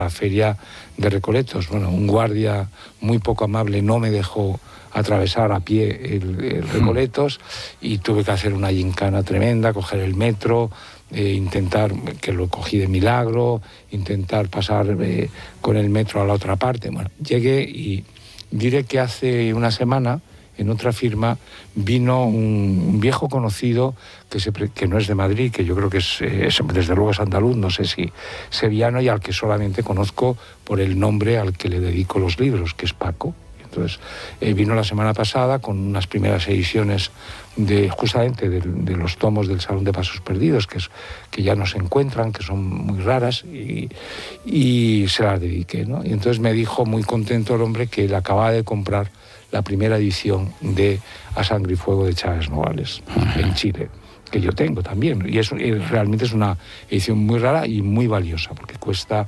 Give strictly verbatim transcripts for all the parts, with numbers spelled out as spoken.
la feria de Recoletos. Bueno, un guardia muy poco amable no me dejó atravesar a pie el, el Recoletos y tuve que hacer una gincana tremenda, coger el metro, eh, intentar, que lo cogí de milagro, intentar pasar eh, con el metro a la otra parte. Bueno, llegué y diré que hace una semana, en otra firma, vino un, un viejo conocido que, se, que no es de Madrid, que yo creo que es, es, desde luego es andaluz, no sé si sevillano, y al que solamente conozco por el nombre al que le dedico los libros, que es Paco. Entonces, eh, vino la semana pasada con unas primeras ediciones de justamente de, de los tomos del Salón de Pasos Perdidos, que, es, que ya no se encuentran, que son muy raras, y, y se las dediqué, ¿no? Y entonces me dijo muy contento el hombre que él acababa de comprar la primera edición de A Sangre y Fuego de Chávez Nogales, en Chile, que yo tengo también. Y, es, y realmente es una edición muy rara y muy valiosa, porque cuesta,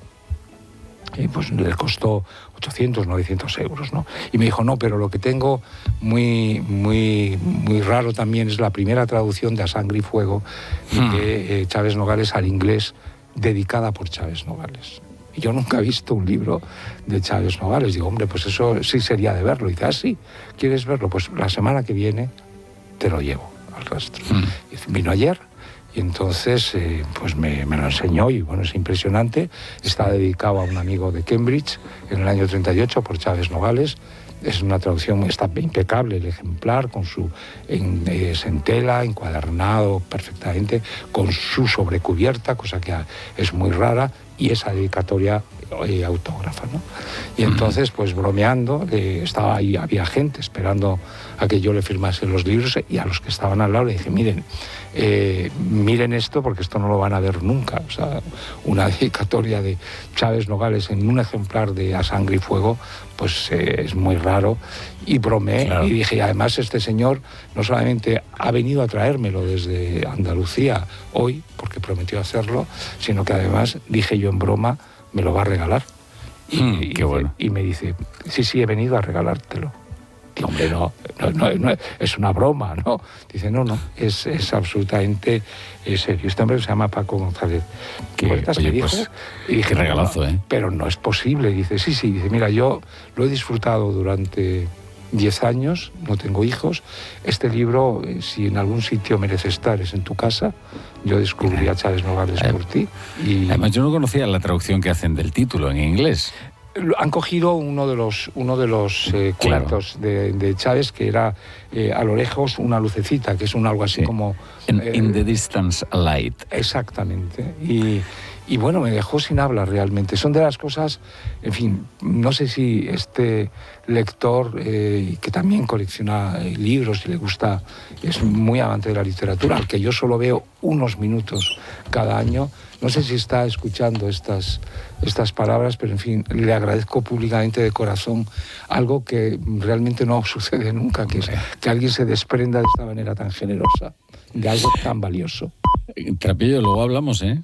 eh, pues le costó ochocientos, novecientos euros, ¿no? Y me dijo, no, pero lo que tengo muy, muy, muy raro también es la primera traducción de A Sangre y Fuego de eh, Chávez Nogales al inglés, dedicada por Chávez Nogales. Y yo nunca he visto un libro de Chávez Nogales. Digo, hombre, pues eso sí sería de verlo. Y dice, ah, sí, ¿quieres verlo? Pues la semana que viene te lo llevo al rastro. Mm. Y vino ayer y entonces eh, pues me, me lo enseñó y bueno, es impresionante. Está dedicado a un amigo de Cambridge en el año treinta y ocho por Chávez Nogales. Es una traducción, está impecable el ejemplar, con su en, es en tela, encuadernado perfectamente, con su sobrecubierta, cosa que es muy rara, y esa dedicatoria eh, autógrafa, ¿no? Y entonces, pues bromeando, eh, estaba ahí, había gente esperando a que yo le firmase los libros, y a los que estaban al lado le dije, miren, eh, miren esto, porque esto no lo van a ver nunca. O sea, una dedicatoria de Chávez Nogales en un ejemplar de A Sangre y Fuego, pues eh, es muy raro. Y bromeé, claro. Y dije, y además este señor no solamente ha venido a traérmelo desde Andalucía hoy, porque prometió hacerlo, sino que además, dije yo en broma, me lo va a regalar. Y, mm, y, qué bueno. y me dice, sí, sí, he venido a regalártelo. Digo, hombre, no, no, no, no, es una broma, ¿no? Dice, no, no, es, es absolutamente es serio. Este hombre se llama Paco González. Que, Puertas, oye, me dijo, pues, y dije, regalazo, no, no, ¿eh? Pero no es posible. Dice, sí, sí, dice, mira, yo lo he disfrutado durante diez años, no tengo hijos. Este libro, si en algún sitio merece estar, es en tu casa. Yo descubrí a Chávez Nogales eh, por ti. Y además, yo no conocía la traducción que hacen del título en inglés. Han cogido uno de los, uno de los eh, cuentos claro. de, de Chávez, que era eh, a lo lejos una lucecita, que es un algo así sí. como... In, eh, in the distance a light. Exactamente. Y, y bueno, me dejó sin habla realmente. Son de las cosas, en fin, no sé si este lector, eh, que también colecciona eh, libros y le gusta, es muy amante de la literatura, al que yo solo veo unos minutos cada año. No sé si está escuchando estas, estas palabras, pero en fin, le agradezco públicamente de corazón algo que realmente no sucede nunca, que es que alguien se desprenda de esta manera tan generosa, de algo tan valioso. Trapillo, luego hablamos, ¿eh?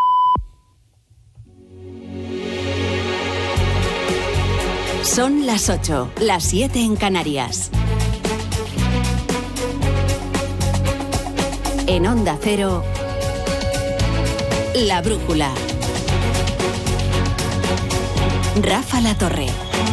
Son las ocho, las siete en Canarias. En Onda Cero, La Brújula. Rafa La Torre.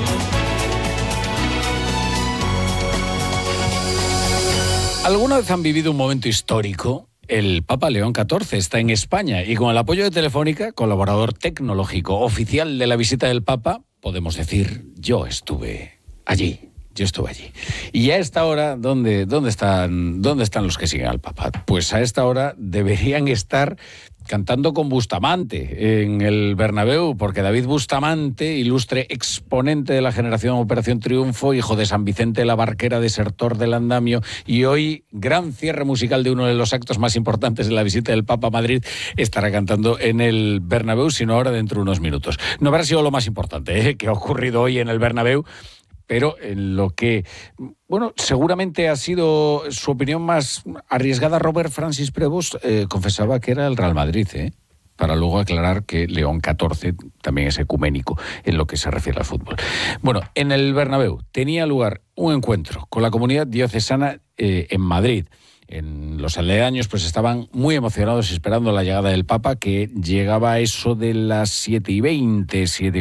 ¿Alguna vez han vivido un momento histórico? El Papa León catorce está en España y con el apoyo de Telefónica, colaborador tecnológico oficial de la visita del Papa, podemos decir, yo estuve allí. Yo estuve allí. Y a esta hora, ¿dónde, dónde, están, ¿dónde están los que siguen al Papa? Pues a esta hora deberían estar cantando con Bustamante en el Bernabéu, porque David Bustamante, ilustre exponente de la generación Operación Triunfo, hijo de San Vicente la Barquera, desertor del andamio, y hoy gran cierre musical de uno de los actos más importantes de la visita del Papa a Madrid, estará cantando en el Bernabéu, sino ahora dentro de unos minutos. No habrá sido lo más importante ¿eh? que ha ocurrido hoy en el Bernabéu, pero en lo que, bueno, seguramente ha sido su opinión más arriesgada, Robert Francis Prevost eh, confesaba que era el Real Madrid, ¿eh? Para luego aclarar que León catorce también es ecuménico en lo que se refiere al fútbol. Bueno, en el Bernabéu tenía lugar un encuentro con la comunidad diocesana eh, en Madrid, en los aledaños pues estaban muy emocionados esperando la llegada del Papa, que llegaba a eso de las siete y veinte, siete